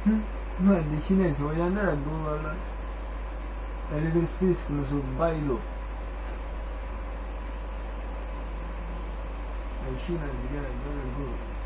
Ma di cinesi voglio andare a dove le trasferiscono su Bailu. La Cina di gara dove